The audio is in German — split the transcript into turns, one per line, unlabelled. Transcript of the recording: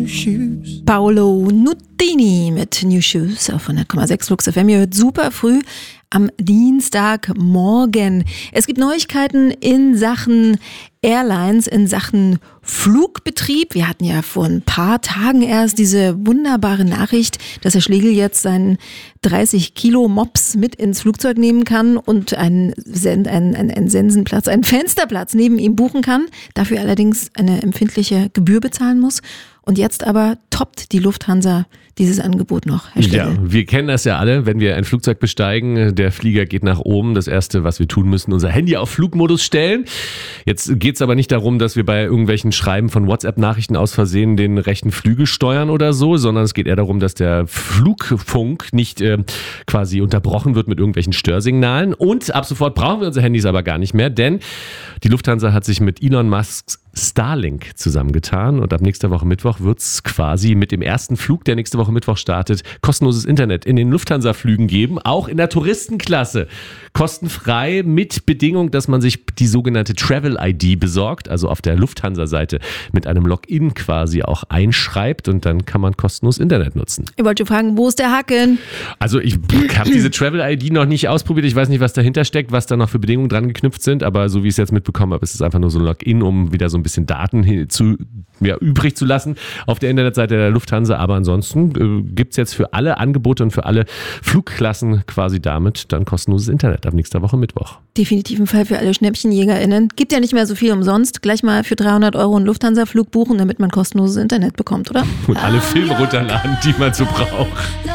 new shoes.
Paolo Nutini mit New Shoes auf 100,6 Flux FM. Ihr hört super früh am Dienstagmorgen. Es gibt Neuigkeiten in Sachen Airlines, in Sachen Flugbetrieb. Wir hatten ja vor ein paar Tagen erst diese wunderbare Nachricht, dass Herr Schlegel jetzt seinen 30 Kilo Mops mit ins Flugzeug nehmen kann und einen Sensenplatz, einen Fensterplatz neben ihm buchen kann, dafür allerdings eine empfindliche Gebühr bezahlen muss. Und jetzt aber toppt die Lufthansa dieses Angebot noch, Herr Schlegel.
Ja, wir kennen das ja alle, wenn wir ein Flugzeug besteigen, der Flieger geht nach oben. Das Erste, was wir tun müssen, unser Handy auf Flugmodus stellen. Jetzt geht es aber nicht darum, dass wir bei irgendwelchen Schreiben von WhatsApp-Nachrichten aus Versehen den rechten Flügel steuern oder so, sondern es geht eher darum, dass der Flugfunk nicht quasi unterbrochen wird mit irgendwelchen Störsignalen. Und ab sofort brauchen wir unsere Handys aber gar nicht mehr, denn die Lufthansa hat sich mit Elon Musks Starlink zusammengetan und ab nächster Woche Mittwoch wird es quasi mit dem ersten Flug, der nächste Woche Mittwoch startet, kostenloses Internet in den Lufthansa-Flügen geben, auch in der Touristenklasse. Kostenfrei mit Bedingung, dass man sich die sogenannte Travel-ID besorgt, also auf der Lufthansa-Seite mit einem Login quasi auch einschreibt und dann kann man kostenlos Internet nutzen.
Ich wollte fragen, wo ist der Haken?
Also ich habe diese Travel-ID noch nicht ausprobiert, ich weiß nicht, was dahinter steckt, was da noch für Bedingungen dran geknüpft sind, aber so wie ich es jetzt mitbekommen habe, ist es einfach nur so ein Login, um wieder so ein bisschen Daten übrig zu lassen auf der Internetseite der Lufthansa. Aber ansonsten gibt es jetzt für alle Angebote und für alle Flugklassen quasi damit dann kostenloses Internet ab nächster Woche Mittwoch.
Definitiv ein Fall für alle SchnäppchenjägerInnen. Gibt ja nicht mehr so viel umsonst. Gleich mal für 300 € einen Lufthansa-Flug buchen, damit man kostenloses Internet bekommt, oder?
Und alle Filme runterladen, die man so braucht.